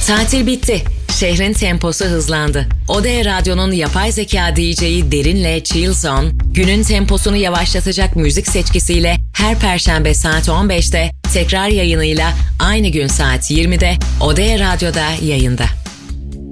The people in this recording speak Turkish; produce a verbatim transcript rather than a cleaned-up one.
Tatil bitti. Şehrin temposu hızlandı. Odea Radyo'nun yapay zeka D J'yi Derin'le Chill Zone, günün temposunu yavaşlatacak müzik seçkisiyle her Perşembe saat on beşte tekrar yayınıyla aynı gün saat yirmide Odea Radyo'da yayında.